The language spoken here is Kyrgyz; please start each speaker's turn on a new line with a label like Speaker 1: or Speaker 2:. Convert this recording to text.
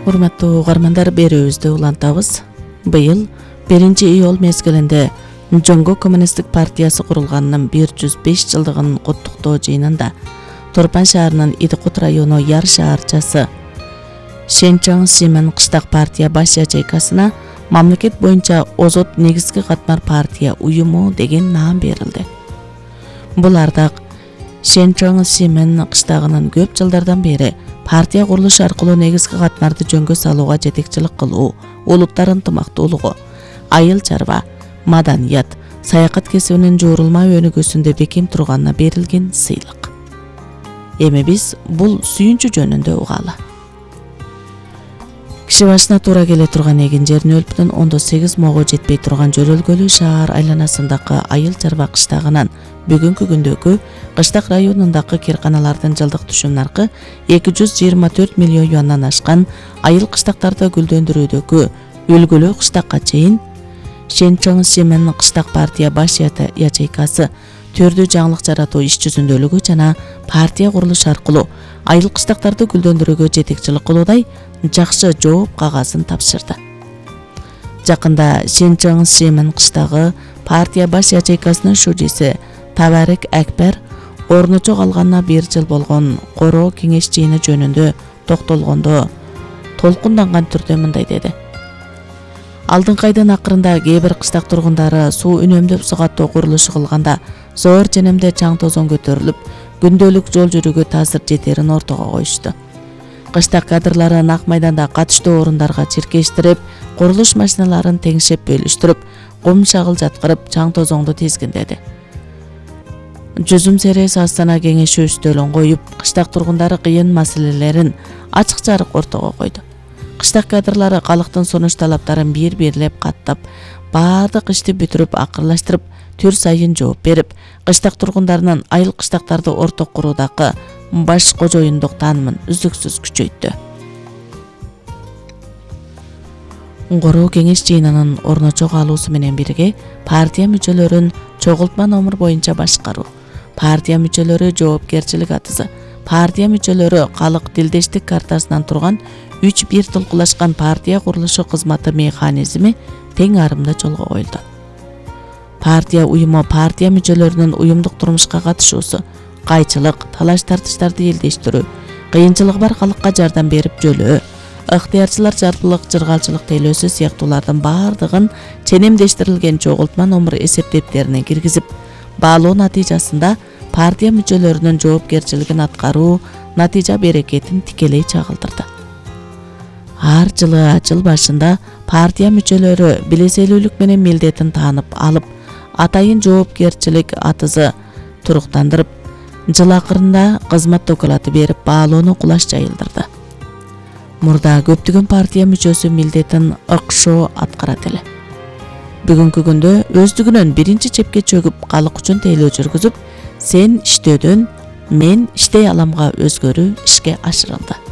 Speaker 1: Урматтуу угармандар, берүүбүздү улантабыз. Быйыл 1-iyul мезгилинде Жоңго Коммунисттик партиясы курулганынын 105 жылдыгын куттуктоо жыйынында Торпан шаарынын Идикут району Яр шаарчасы Шенчоң Симен кыштак партия баш ячейкасына мамлекет боюнча озот негизги катмар партия уюму деген наам берилди. Бул ардак Шенчоң Симен кыштагынын көп жылдардан бери партия курулуш аркылуу негизги катмарды жөнгө салууга жетекчилик кылуу, улуттар ынтымактуулугу, айыл чарба, маданият, саякат кесибинин жуурулма өнүгүүсүндө бекем турганына берилген сыйлык. Эми биз бул сүйүнчү жөнүндө угалы. Киши башына туура келе турган эгин жерин өлпүнүн 8 могу жетпей турган жөрөлгөлүү шаар айланасындагы айыл чарба кыштагынан бүгүнкү күндөгү кыштак районундагы кирканалардын жылдык түшүм наркы 224 миллион юандан ашкан айыл кыштактарды гүлдөндүрүүдөгү үлгүлүү кыштакка чейин Шенчоң Симен кыштак партия баш ячейкасы төрдүү жаңылык жаратуу иш жүзүндөлүгү жана партия курулуш аркылуу айыл кыштактарды гүлдөндүрүүгө жетекчилик кылуудай жакшы жооп кагазын тапшырды. Жакында Шенчоң Симен кыштагы партия баш ячейкасынын шужиси Табарик Акбер орночо калганына 1 жыл болгон короо кеңеш жыйыны жөнүндө токтолгондо толкунданган түрдө мындай деди. Алдыңкы айдын акырында кээ бир кыштак тургундары суу үнөмдөп сугаттоо курулушу кылганда зоор женемде чаң тозон көтөрүлүп, күндөлүк жол жүрүүгө таасир жетерин ортого коюшту. Кыштак кадрлары нак майданда катыштуу орундарга чиркештирип, курулуш машиналарын теңшеп бөлүштүрүп, кум шагыл жаткырып, чаң тозоңду тизгиндеди. Жүзүм серес Астана кеңеши үстөлүн коюп, кыштак тургундары кыйын маселелерин ачык жарык ортого койду. Кыштак кадрлары калктын сунуш талаптарын бир-бирлеп каттап, баардык ишти бүтүрүп акырлаштырып, түр сайын жооп берип, кыштак тургундарынын айыл кыштактарды орток куруудагы баш кожоюндук таанымын үздүксүз күчөйттү. Короо кеңеш жыйынынын орночо калуусу менен бирге партия мүчөлөрүн чогултма номер боюнча башкаруу, партия мүчөлөрү жоопкерчилик атысы, партия мүчөлөрү калк дилдештик картасынан турган 3-1 толкулашкан партия курулушу кызматы механизми тең арымда жолго коюлду. Партия уюму партия мүчөлөрүнүн уюмдук турмушка катышуусу, кайчылык, талаш тартыштарды элдештирүү, кыйынчылыгы бар калкка жардам берип жөлөө, ыктыярчылар жарпылык, жыргалчылык тейлөөсү сыяктуулардын баардыгын ченемдештирилген чогултма номер эсептептерине киргизип, баалоо натыйжасында партия мүчөлөрүнүн жоопкерчилигин аткаруу натыйжа берекетин тикелей чагылдырды. Ар жылы жыл башында партия мүчөлөрү билеселүүлүк менен милдетин таанып алып, атайын жоопкерчилик атызы туруктандырып, жыл акырында кызмат докулаты берип, баалоону кулаш жайылдырды. Мурда көптөгөн партия мүчөсү милдетин ыкшоо аткарат эле. Бүгүнкү күндө өздүгүнөн биринчи чепке чөгүп, калк үчүн тейлөө жүргүзүп, сен иштөөдөн мен иштей аламга өзгөрүү ишке ашырылды.